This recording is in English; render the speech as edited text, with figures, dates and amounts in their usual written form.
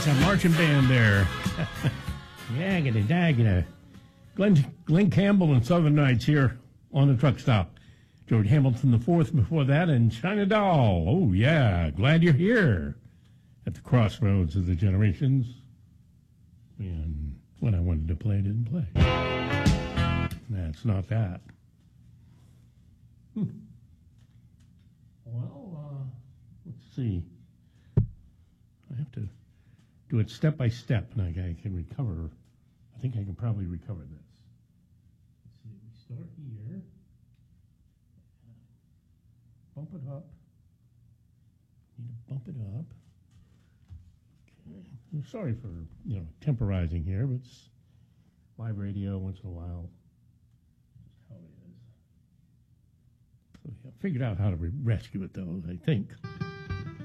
That's a marching band there. Yaggity daggity. Glenn Campbell and Southern Nights here on the truck stop. George Hamilton IV before that, and China Doll. Oh, yeah, glad you're here at the crossroads of the generations. And when I wanted to play, I didn't play. That's not that. Well, let's see. I have to do it step by step, and I can recover. I think I can probably recover this. Let's see. We start here. Bump it up. Need to bump it up. Okay. I'm sorry for temporizing here, but it's live radio once in a while. Just how it is. So yeah, I figured out how to rescue it, though, I think.